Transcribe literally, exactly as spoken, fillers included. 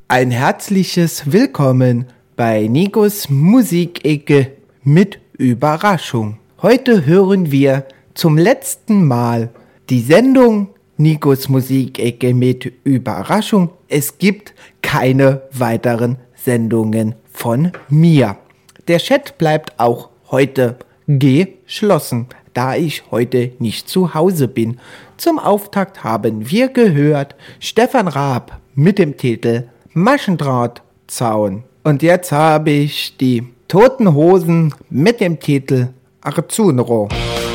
Ein herzliches Willkommen bei Nikos Musikecke mit Überraschung. Heute hören wir zum letzten Mal die Sendung Nikos Musikecke mit Überraschung. Es gibt keine weiteren Sendungen von mir. Der Chat bleibt auch heute geschlossen, da ich heute nicht zu Hause bin. Zum Auftakt haben wir gehört Stefan Raab mit dem Titel Maschendrahtzaun. Und jetzt habe ich die Toten Hosen mit dem Titel Arzunro.